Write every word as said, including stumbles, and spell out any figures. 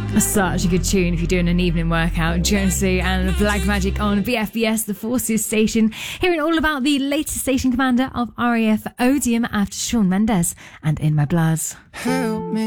Such a good tune if you're doing an evening workout. Jonesy and Black Magic on V F B S, the Forces station. Hearing all about the latest station commander of R A F Odium after Shawn Mendes and In My Blood. Help me.